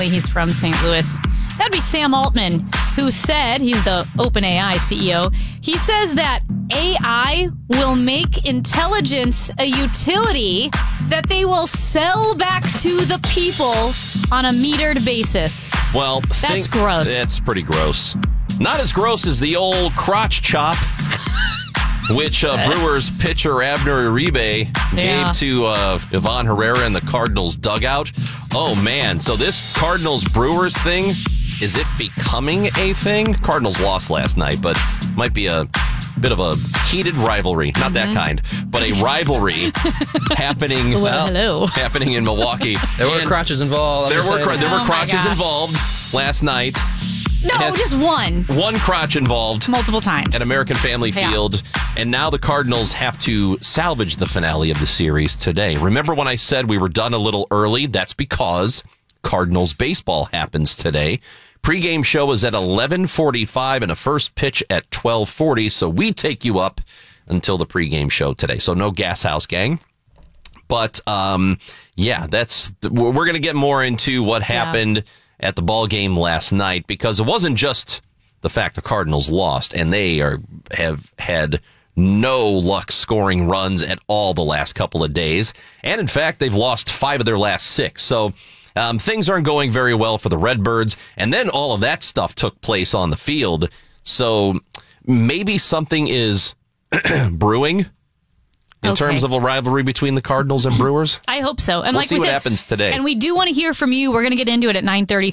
Originally, he's from St. Louis. That'd be Sam Altman, who said, he's the OpenAI CEO, he says that AI will make intelligence a utility that they will sell back to the people on a metered basis. Well, that's gross. That's pretty gross. Not as gross as the old crotch chop, which Brewers pitcher Abner Uribe gave to Ivan Herrera in the Cardinals dugout. Oh, man. So this Cardinals-Brewers thing, is it becoming a thing? Cardinals lost last night, but might be a bit of a heated rivalry. Not that kind, but a rivalry happening happening in Milwaukee. There were crotches involved. There were crotches involved last night. No, just one. One crotch involved. Multiple times. At American Family Field. And now the Cardinals have to salvage the finale of the series today. Remember when I said we were done a little early? That's because Cardinals baseball happens today. Pre-game show is at 11:45 and a first pitch at 12:40. So we take you up until the pre-game show today. So no Gas House Gang. But, we're going to get more into what happened at the ball game last night, because it wasn't just the fact the Cardinals lost, and they have had no luck scoring runs at all the last couple of days. And in fact, they've lost 5 of their last 6. So things aren't going very well for the Redbirds. And then all of that stuff took place on the field. So maybe something is brewing in terms of a rivalry between the Cardinals and Brewers. I hope so. And we'll see what happens today. And we do want to hear from you. We're going to get into it at 9:30,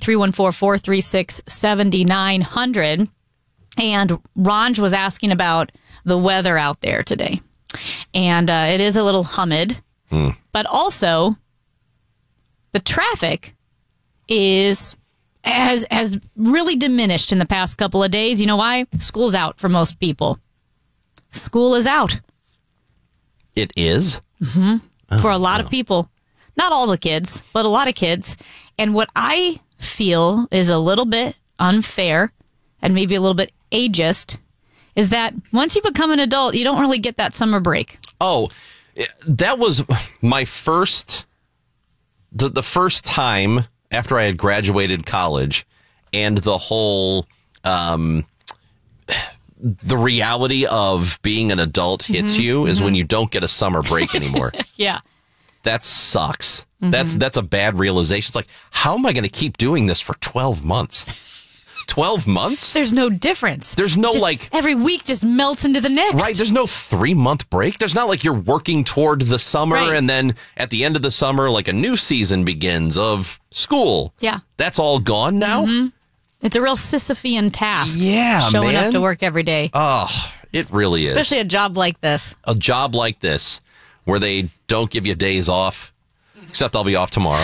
314-436-7900. And Ranj was asking about the weather out there today. And it is a little humid. But also, the traffic has really diminished in the past couple of days. You know why? School's out for most people. School is out. It is? For a lot of people. Not all the kids, but a lot of kids. And what I feel is a little bit unfair and maybe a little bit ageist is that once you become an adult, you don't really get that summer break. Oh, that was my first, the first time after I had graduated college, and the whole, the reality of being an adult hits you is when you don't get a summer break anymore. Yeah. That sucks. That's a bad realization. It's like, how am I going to keep doing this for 12 months? 12 months? There's no difference. There's no every week just melts into the next. Right. There's no 3-month break. There's not like you're working toward the summer and then at the end of the summer, like a new season begins of school. Yeah. That's all gone now? It's a real Sisyphean task. Yeah, showing up to work every day. Oh, it really is. Especially a job like this. A job like this where they don't give you days off, except I'll be off tomorrow.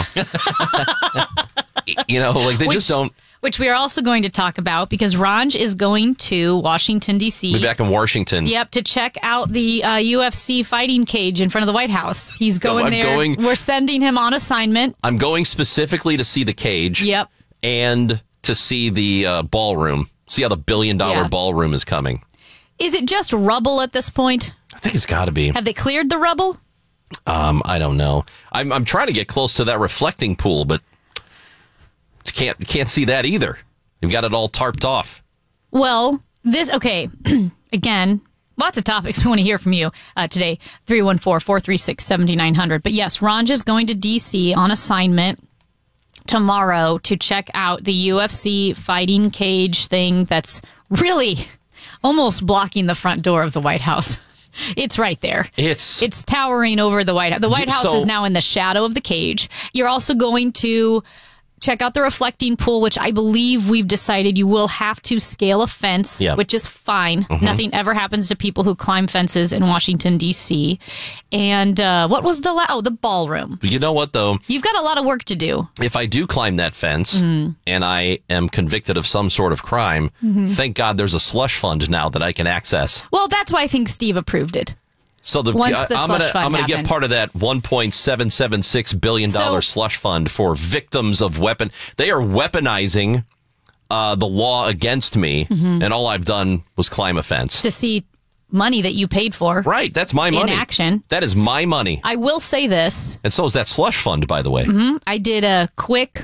They just don't. Which we are also going to talk about because Ranj is going to Washington, D.C. Be back in Washington. Yep, to check out the UFC fighting cage in front of the White House. He's going there. We're sending him on assignment. I'm going specifically to see the cage. Yep. And to see the ballroom. See how the $1 billion ballroom is coming. Is it just rubble at this point? I think it's got to be. Have they cleared the rubble? I don't know. I'm trying to get close to that reflecting pool, but can't see that either. You've got it all tarped off. Well, again, lots of topics we want to hear from you today. 314-436-7900. But yes, Ranj is going to D.C. on assignment tomorrow to check out the UFC fighting cage thing that's really almost blocking the front door of the White House. It's right there. It's towering over the White House. The White House is now in the shadow of the cage. You're also going to check out the reflecting pool, which I believe we've decided you will have to scale a fence, which is fine. Nothing ever happens to people who climb fences in Washington, D.C. And what was the ballroom? You know what, though? You've got a lot of work to do. If I do climb that fence and I am convicted of some sort of crime, thank God there's a slush fund now that I can access. Well, that's why I think Steve approved it. So I'm going to get part of that $1.776 billion slush fund for victims of weapon. They are weaponizing the law against me, and all I've done was climb a fence. To see money that you paid for. Right, that's my money. In action. That is my money. I will say this. And so is that slush fund, by the way. I did a quick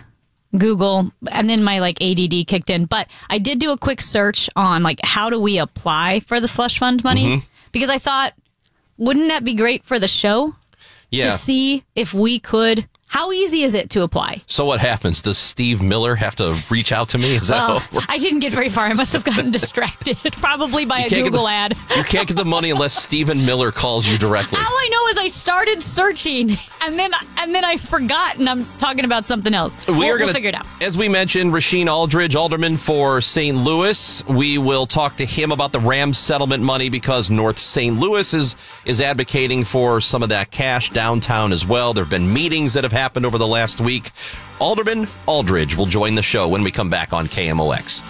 Google, and then my ADD kicked in. But I did do a quick search on how do we apply for the slush fund money? Because I thought, wouldn't that be great for the show? Yeah. To see if we could. How easy is it to apply? So what happens? Does Steve Miller have to reach out to me? Is that I didn't get very far. I must have gotten distracted, probably by a Google ad. You can't get the money unless Stephen Miller calls you directly. All I know is I started searching, and then I forgot, and I'm talking about something else. We'll figure it out. As we mentioned, Rasheen Aldridge, alderman for St. Louis. We will talk to him about the Rams settlement money because North St. Louis is advocating for some of that cash downtown as well. There have been meetings that have happened over the last week. Alderman Aldridge will join the show when we come back on KMOX.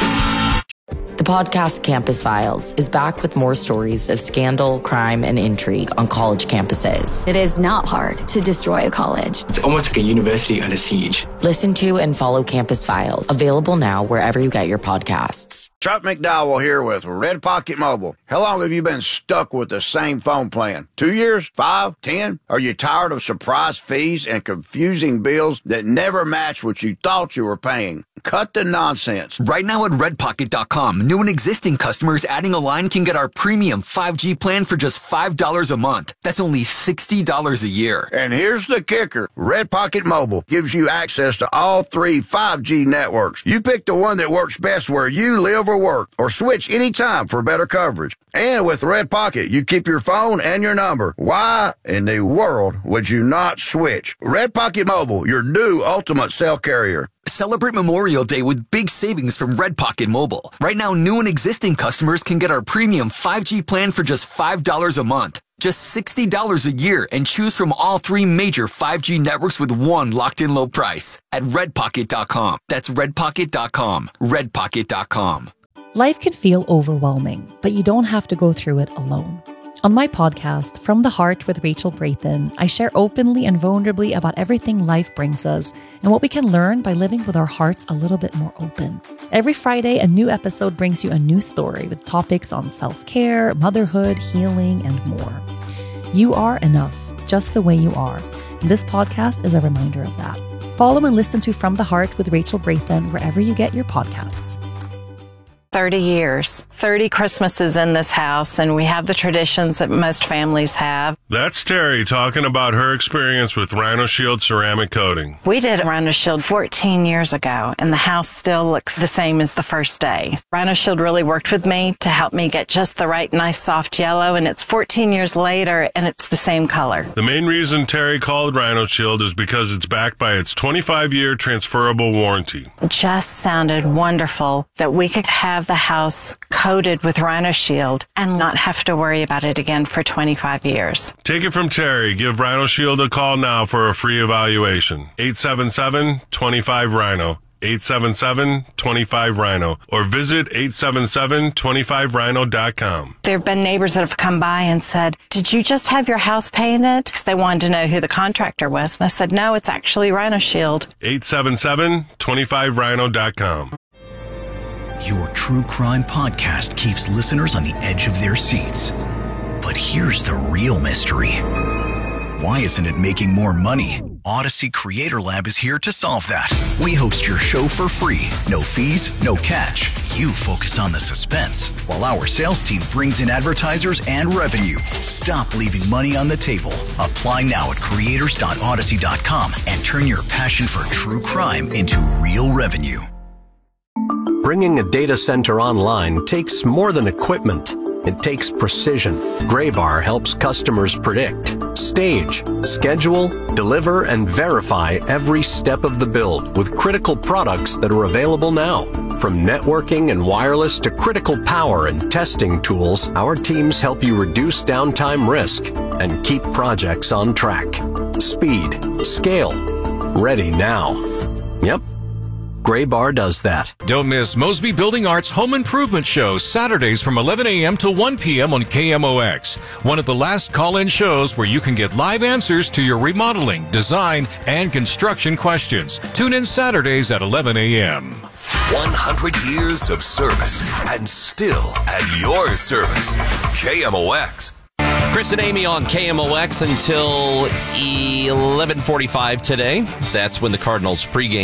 The podcast Campus Files is back with more stories of scandal, crime, and intrigue on college campuses. It is not hard to destroy a college. It's almost like a university under siege. Listen to and follow Campus Files, available now wherever you get your podcasts. Chuck McDowell here with Red Pocket Mobile. How long have you been stuck with the same phone plan? 2 years? 5? 10? Are you tired of surprise fees and confusing bills that never match what you thought you were paying? Cut the nonsense. Right now at redpocket.com, new and existing customers adding a line can get our premium 5G plan for just $5 a month. That's only $60 a year. And here's the kicker. Red Pocket Mobile gives you access to all 3 5G networks. You pick the one that works best where you live or work, or switch anytime for better coverage. And with Red Pocket, you keep your phone and your number. Why in the world would you not switch? Red Pocket Mobile, your new ultimate cell carrier. Celebrate Memorial Day with big savings from Red Pocket Mobile. Right now, new and existing customers can get our premium 5G plan for just $5 a month. Just $60 a year and choose from all 3 major 5G networks with one locked-in low price at redpocket.com. That's redpocket.com. redpocket.com. Life can feel overwhelming, but you don't have to go through it alone. On my podcast, From the Heart with Rachel Brayton, I share openly and vulnerably about everything life brings us and what we can learn by living with our hearts a little bit more open. Every Friday, a new episode brings you a new story with topics on self-care, motherhood, healing, and more. You are enough, just the way you are. And this podcast is a reminder of that. Follow and listen to From the Heart with Rachel Brayton wherever you get your podcasts. 30 years, 30 Christmases in this house, and we have the traditions that most families have. That's Terry talking about her experience with Rhino Shield ceramic coating. We did Rhino Shield 14 years ago, and the house still looks the same as the first day. Rhino Shield really worked with me to help me get just the right nice soft yellow, and it's 14 years later, and it's the same color. The main reason Terry called Rhino Shield is because it's backed by its 25-year transferable warranty. It just sounded wonderful that we could have the house coated with Rhino Shield and not have to worry about it again for 25 years. Take it from Terry. Give Rhino Shield a call now for a free evaluation. 877-25-RHINO. 877-25-RHINO. Or visit 877-25rhino.com. There have been neighbors that have come by and said, "Did you just have your house painted?" Because they wanted to know who the contractor was. And I said, "No, it's actually Rhino Shield." 877-25rhino.com. Your true crime podcast keeps listeners on the edge of their seats. But here's the real mystery. Why isn't it making more money? Odyssey Creator Lab is here to solve that. We host your show for free. No fees, no catch. You focus on the suspense, while our sales team brings in advertisers and revenue. Stop leaving money on the table. Apply now at creators.odyssey.com and turn your passion for true crime into real revenue. Bringing a data center online takes more than equipment. It takes precision. Graybar helps customers predict, stage, schedule, deliver, and verify every step of the build with critical products that are available now. From networking and wireless to critical power and testing tools, our teams help you reduce downtime risk and keep projects on track. Speed, scale, ready now. Yep. Graybar does that. Don't miss Mosby Building Arts Home Improvement Show, Saturdays from 11 a.m. to 1 p.m. on KMOX. One of the last call-in shows where you can get live answers to your remodeling, design, and construction questions. Tune in Saturdays at 11 a.m. 100 years of service and still at your service. KMOX. Chris and Amy on KMOX until 11:45 today. That's when the Cardinals pregame